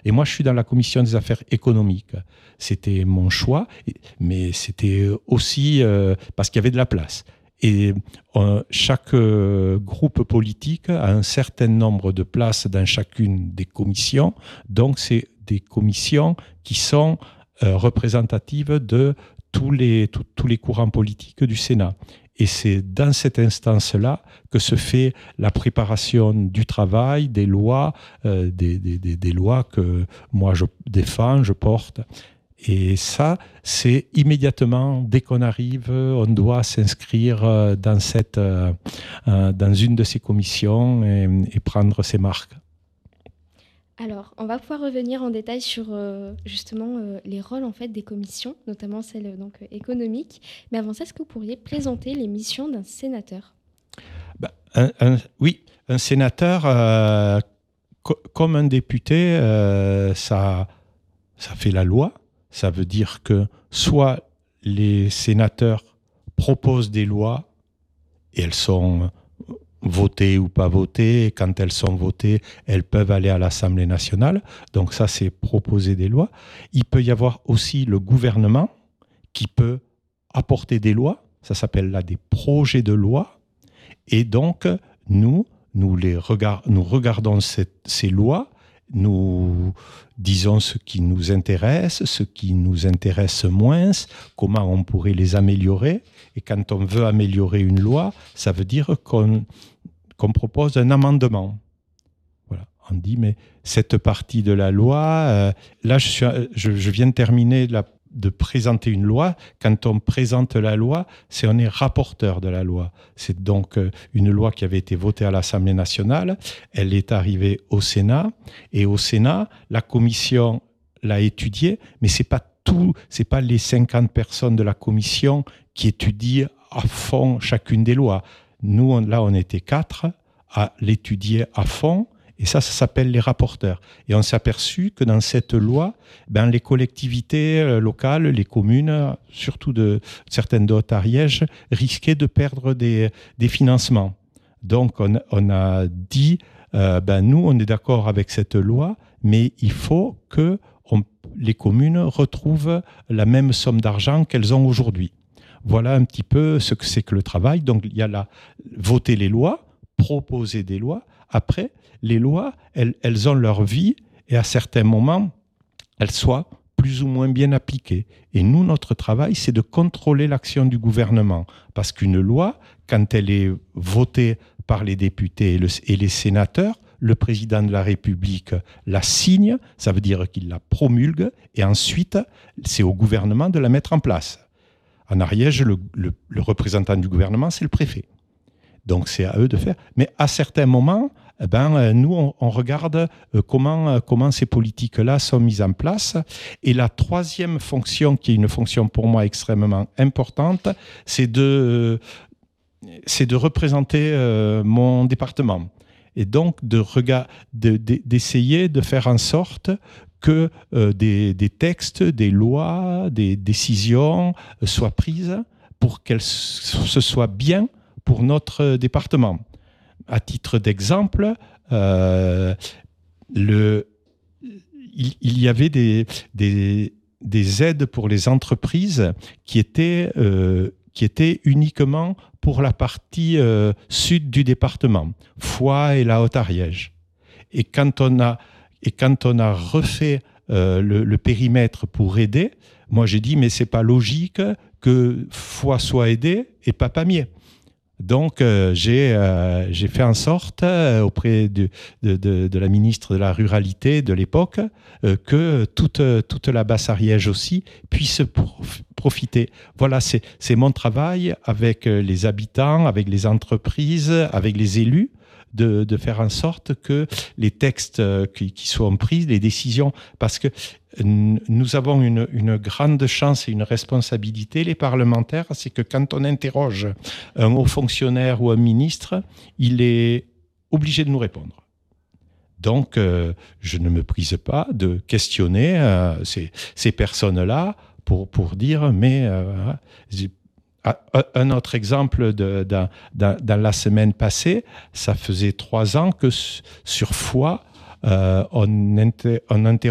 Et moi, je suis dans la commission des affaires économiques. C'était mon choix, mais c'était aussi parce qu'il y avait de la place. Et chaque groupe politique a un certain nombre de places dans chacune des commissions. Donc, c'est des commissions qui sont représentatives de tous les courants politiques du Sénat. Et c'est dans cette instance-là que se fait la préparation du travail, des lois, des lois que moi je défends, je porte. Et ça, c'est immédiatement, dès qu'on arrive, on doit s'inscrire dans une de ces commissions et prendre ses marques. Alors, on va pouvoir revenir en détail sur justement les rôles en fait des commissions, notamment celle donc économique. Mais avant ça, est-ce que vous pourriez présenter les missions d'un sénateur ? Oui, un sénateur, comme un député, ça fait la loi. Ça veut dire que soit les sénateurs proposent des lois et elles sont votées ou pas votées. Et quand elles sont votées, elles peuvent aller à l'Assemblée nationale. Donc ça, c'est proposer des lois. Il peut y avoir aussi le gouvernement qui peut apporter des lois. Ça s'appelle là des projets de loi. Et donc, nous regardons ces lois. Nous disons ce qui nous intéresse, ce qui nous intéresse moins, comment on pourrait les améliorer. Et quand on veut améliorer une loi, ça veut dire qu'on propose un amendement. Voilà. On dit, mais cette partie de la loi, là, je viens de terminer de présenter une loi. Quand on présente la loi, on est rapporteur de la loi. C'est donc une loi qui avait été votée à l'Assemblée nationale. Elle est arrivée au Sénat. Et au Sénat, la commission l'a étudiée, mais c'est pas les 50 personnes de la commission qui étudient à fond chacune des lois. Nous, on était 4 à l'étudier à fond. Et ça s'appelle les rapporteurs. Et on s'est aperçu que dans cette loi, les collectivités locales, les communes, surtout certaines de Haute-Ariège, risquaient de perdre des financements. Donc on a dit, nous, on est d'accord avec cette loi, mais il faut que les communes retrouvent la même somme d'argent qu'elles ont aujourd'hui. Voilà un petit peu ce que c'est que le travail. Donc il y a voter les lois, proposer des lois. Après, les lois, elles ont leur vie et à certains moments, elles soient plus ou moins bien appliquées. Et nous, notre travail, c'est de contrôler l'action du gouvernement. Parce qu'une loi, quand elle est votée par les députés et les sénateurs, le président de la République la signe, ça veut dire qu'il la promulgue, et ensuite, c'est au gouvernement de la mettre en place. En Ariège, le représentant du gouvernement, c'est le préfet. Donc, c'est à eux de faire. Mais à certains moments, nous, on regarde comment ces politiques-là sont mises en place. Et la troisième fonction, qui est une fonction pour moi extrêmement importante, c'est de représenter mon département. Et donc, d'essayer de faire en sorte que des textes, des lois, des décisions soient prises pour qu'elles se soient bien pour notre département. À titre d'exemple, il y avait des aides pour les entreprises qui étaient uniquement pour la partie sud du département, Foix et la Haute-Ariège. Et quand on a refait le périmètre pour aider, moi j'ai dit mais c'est pas logique que Foix soit aidé et pas Pamiers. Donc, j'ai fait en sorte, auprès de la ministre de la Ruralité de l'époque, que toute la Basse-Ariège aussi puisse profiter. Voilà, c'est mon travail avec les habitants, avec les entreprises, avec les élus, de faire en sorte que les textes qui sont pris, les décisions, parce que nous avons une grande chance et une responsabilité, les parlementaires, c'est que quand on interroge un haut fonctionnaire ou un ministre, il est obligé de nous répondre. Donc, je ne me prise pas de questionner ces personnes-là pour dire, mais... un autre exemple dans la semaine passée, ça faisait 3 ans que sur Foix, on interrogeait